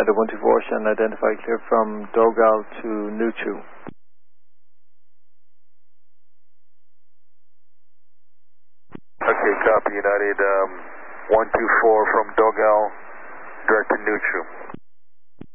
United 124, Shannon identified clear from Dogal to Nuchu. Okay, copy United 124 from Dogal, direct to Nuchu.